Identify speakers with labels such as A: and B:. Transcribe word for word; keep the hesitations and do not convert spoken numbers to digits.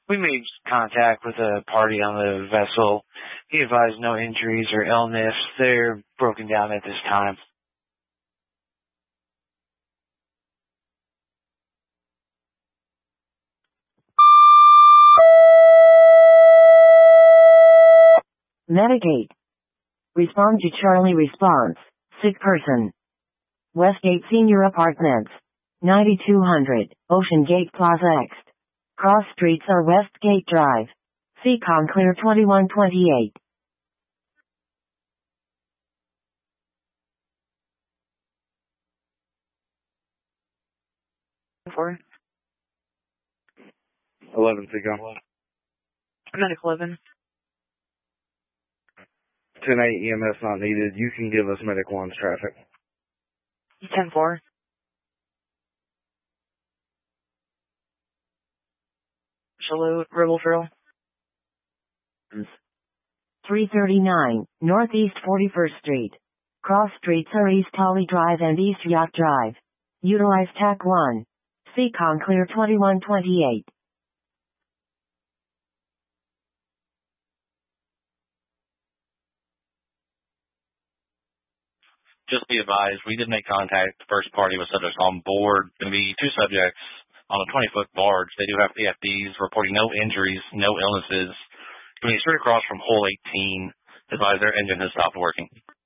A: We made contact with a party on the vessel. He advised no injuries or illness. They're broken down at this time.
B: Metagate. Respond to Charlie response. Sick person. Westgate Senior Apartments. ninety-two hundred, Ocean Gate Plaza X. Cross streets are Westgate Drive. Seacon Clear twenty-one twenty-eight.
C: Four.
D: eleven, Seacon.
C: Medic eleven.
D: ten eight, E M S not needed. You can give us Medic one's traffic.
C: ten four. Shallow, Rebel Trail.
B: three thirty-nine, Northeast forty-first Street. Cross streets are East Holly Drive and East Yacht Drive. Utilize T A C one. Seacon Clear twenty-one twenty-eight.
E: Just be advised, we did make contact. The first party with subjects on board. Going to be two subjects on a twenty-foot barge. They do have P F Ds, reporting no injuries, no illnesses. Going to be straight across from hole eighteen. Advise their engine has stopped working.